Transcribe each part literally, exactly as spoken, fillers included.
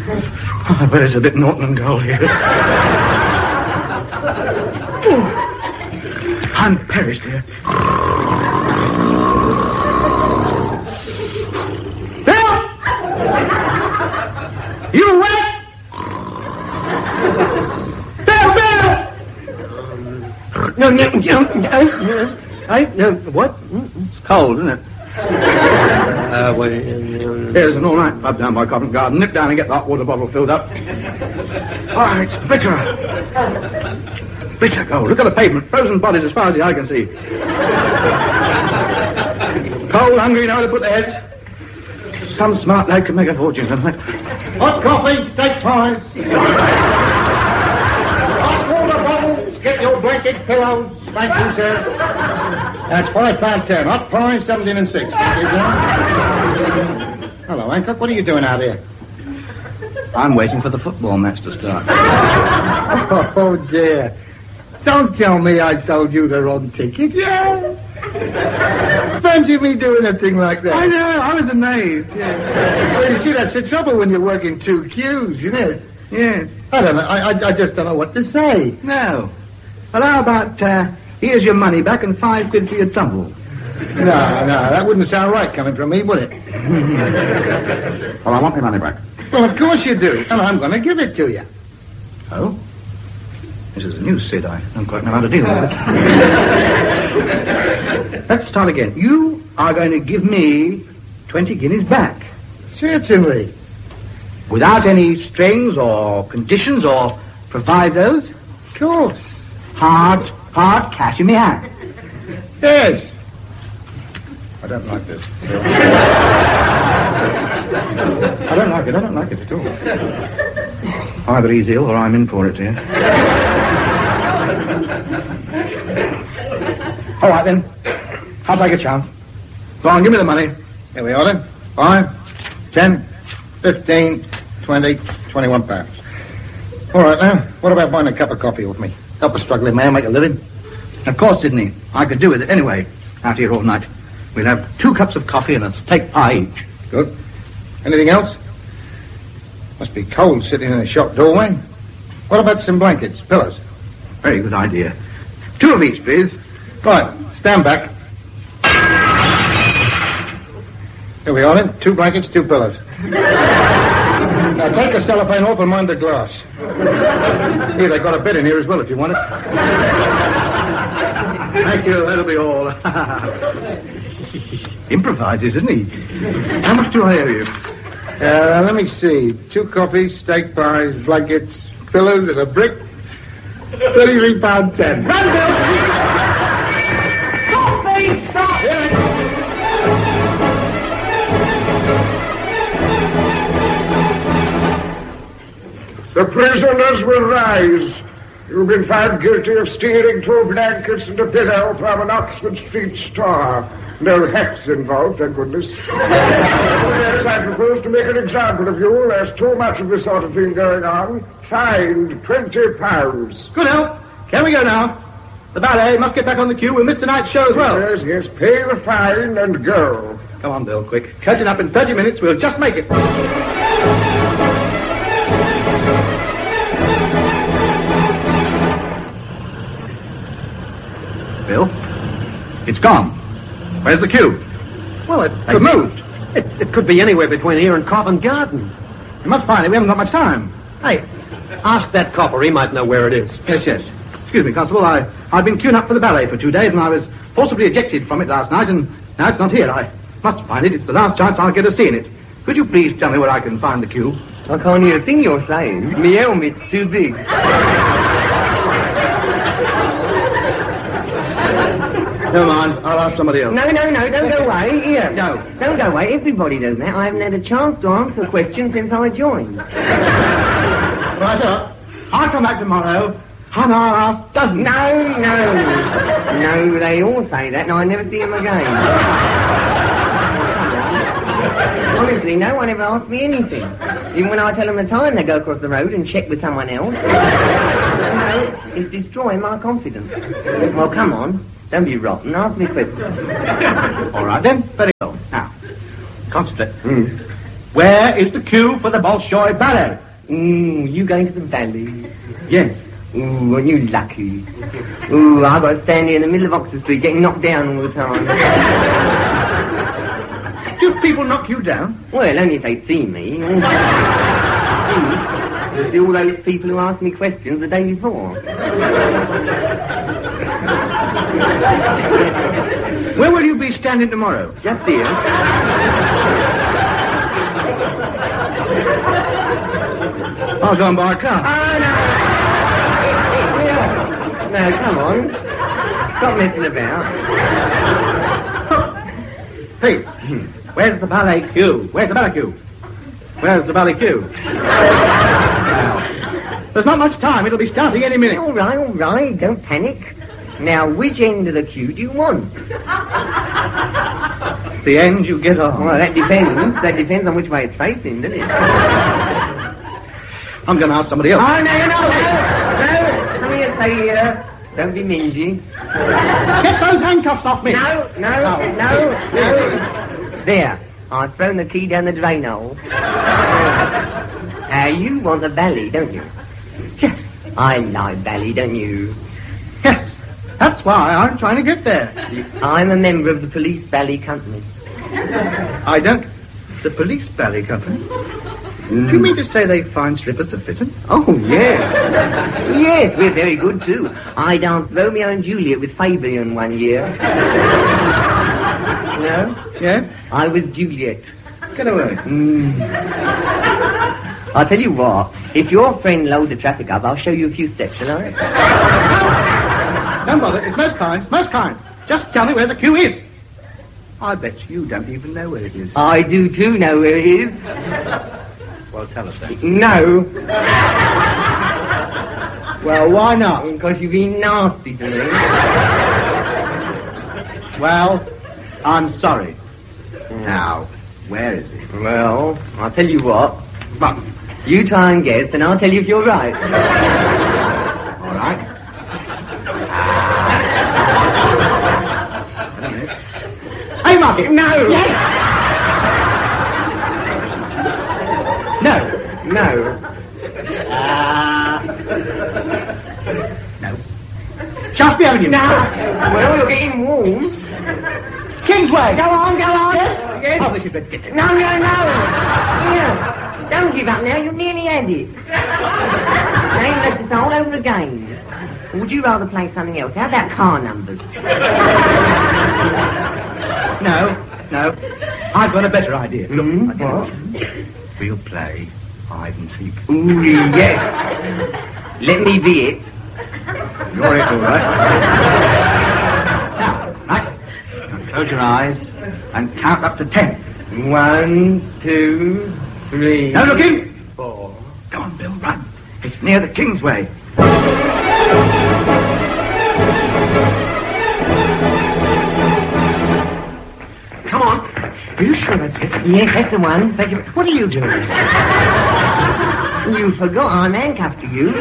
Oh, I bet it's a bit Norton and Gold here. Oh. I'm perished here. Bill! You awake? Bill, Bill! No, no, no, no. I, no, what? It's cold, isn't it? Uh, well, uh, Here's an all-night pub down by Covent Garden. Nip down and get that water bottle filled up. Oh, it's bitter. Bitter cold. Look at the pavement. Frozen bodies as far as the eye can see. Cold, hungry, you know where to put their heads. Some smart lad can make a fortune, doesn't it? Hot coffee, steak pies. Hot water bottles, get your blankets, pillows. Thank you, sir. That's five pound ten. Hot pies, seventeen and six. Thank you, sir. Hello, Hancock. What are you doing out here? I'm waiting for the football match to start. Oh, dear. Don't tell me I sold you the wrong ticket. Yeah. Fancy me doing a thing like that. I know. I was amazed. Yeah. Well, you see, that's the trouble when you're working two queues, isn't it? Yes. I don't know. I, I, I just don't know what to say. No. Well, how about, uh, here's your money back and five quid for your trouble? No, no, that wouldn't sound right coming from me, would it? Well, I want my money back. Well, of course you do. And I'm going to give it to you. Oh? This is a new Sid. I don't quite know how to deal with it. Let's start again. You are going to give me twenty guineas back. Certainly. Without any strings or conditions or provisos? Of course. Hard, hard cash in my hand. Yes. I don't like this. I don't like it. I don't like it at all. Either he's ill or I'm in for it here. All right, then. I'll take a chance. Go on, give me the money. Here we are, then. Five, ten, fifteen, twenty, twenty-one pounds. All right, now. What about buying a cup of coffee with me? Help a struggling man make a living. Of course, Sidney. I could do with it anyway. Out here all night. We'll have two cups of coffee and a steak pie each. Good. Anything else? Must be cold sitting in a shop doorway. What about some blankets, pillows? Very good idea. Two of each, please. Right. Stand back. Here we are, then. Two blankets, two pillows. Now, take the cellophane off and mind the glass. Here, they got a bed in here as well, if you want it. Thank you. That'll be all. Improvises, isn't he? How much do I owe you? Uh, let me see. Two coffees, steak pies, blankets, pillows, and a brick. Thirty-three pound ten. Run, Bill! Coffee! Stop! The prisoners will rise. You've been found guilty of stealing two blankets and a pillow from an Oxford Street store. No hats involved, thank goodness. Yes, I propose to make an example of you. There's too much of this sort of thing going on. Fined twenty pounds. Good help. Can we go now? The ballet must get back on the queue. We'll miss tonight's show as well. Yes, yes. Pay the fine and go. Come on, Bill, quick. Catch it up in thirty minutes. We'll just make it. Bill? It's gone. Where's the queue? Well, it They've moved. It, it could be anywhere between here and Covent Garden. You must find it. We haven't got much time. Hey, ask that copper. He might know where it is. Yes, yes. Excuse me, Constable. I, I've been queuing up for the ballet for two days, and I was forcibly ejected from it last night, and now it's not here. I must find it. It's the last chance I'll get of seeing it. Could you please tell me where I can find the queue? I can't hear a thing you're saying. My helmet's too big. Never mind. I'll ask somebody else. No, no, no, don't go away. Here. No. Don't go away. Everybody does that. I haven't had a chance to answer a question since I joined. Right up. I'll come back tomorrow. And I'll ask dozens. No, no. No, they all say that, and I never see them again. Honestly, no one ever asks me anything. Even when I tell them the time, they go across the road and check with someone else. No, it's destroying my confidence. Well, come on. Don't be rotten. Ask me questions. All right, then. Very well. Now, concentrate. Mm. Where is the queue for the Bolshoi Ballet? Ooh, you going to the ballet? Yes. Ooh, aren't you lucky? Ooh, I got to stand here in the middle of Oxford Street getting knocked down all the time. Do people knock you down? Well, only if they see me. See, see all those people who asked me questions the day before. Where will you be standing tomorrow? Just here. I'll go and buy a car. Oh, no. No, come on. Stop messing about. Please. Where's the ballet queue? Where's the ballet queue? Where's the ballet queue? Now, there's not much time. It'll be starting any minute. All right, all right. Don't panic. Now, which end of the queue do you want? The end you get on. Well, that depends. That depends on which way it's facing, doesn't it? I'm going to ask somebody else. Oh, no, no, no. No. Come here, stay here. Don't be mingy. Get those handcuffs off me. No, no, no, no. There. I've thrown the key down the drain hole. Now, you want a ballet, don't you? Yes. I like ballet, don't you? Yes. That's why I'm trying to get there. I'm a member of the police ballet company. I don't... The police ballet company? Mm. Do you mean to say they find strippers to fit them? Oh, yes. Yes, we're very good, too. I danced Romeo and Juliet with Fabian one year. No? Yeah? I was Juliet. Get away. Mm. I'll tell you what. If your friend loads the traffic up, I'll show you a few steps, shall I? Don't bother. It's most kind. It's most kind. Just tell me where the queue is. I bet you don't even know where it is. I do, too, know where it is. Well, tell us then. No. Well, why not? Because you've been nasty to me. Well, I'm sorry. Now, where is it? Well, I'll tell you what. But, you try and guess, and I'll tell you if you're right. all right. Hey, Margaret. No. Yes. No. No. Uh, no. Shaftesbury Avenue. No. Well, you're getting warm. Kingsway. Go on, go on. Yes. Yes. Oh, this is ridiculous. No, no, no. Here. Don't give up now. You nearly had it. Now you left us all over again. Or would you rather play something else? How about car numbers? No, no. I've got a better idea. Look, Mm, I tell you what? what. We'll play hide and seek. Ooh, yes. Let me be it. You're it, all right. Now, right. Now close your eyes and count up to ten. One, two, three. Now look in. Four. Go on, Bill, run. It's near the Kingsway. Come on. Are you sure that's it? Yes, that's the one. Thank you. What are you doing? You forgot I'm handcuffed to you.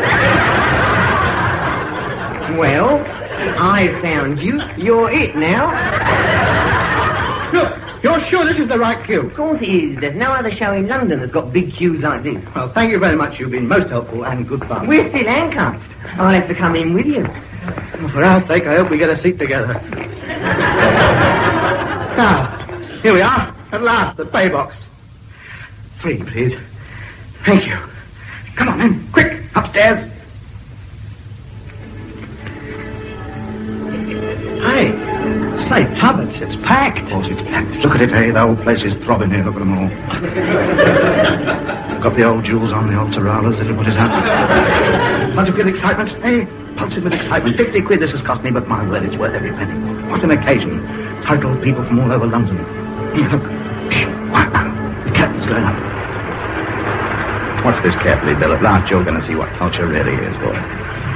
Well, I found you. You're it now. Look, you're sure this is the right queue? Of course it is. There's no other show in London that's got big queues like this. Well, thank you very much. You've been most helpful and good fun. We're still handcuffed. I'll have to come in with you. Well, for our sake, I hope we get a seat together. Now, here we are. At last, the pay box. Three, please. Thank you. Come on, then. Quick, upstairs. Hey, say, Tubbets, it's packed. Of course it's packed. Look at it, hey, the whole place is throbbing here. Look at them all. Got the old jewels on, the old Taralas, everybody's happy. Pulsing with excitement, hey, pulsing with excitement. Fifty quid this has cost me, but my word, it's worth every penny. What an occasion. Titled people from all over London. Here, look. Shh, quiet now. The curtain's going up. Watch this carefully, Bill. At last you're going to see what culture really is, boy.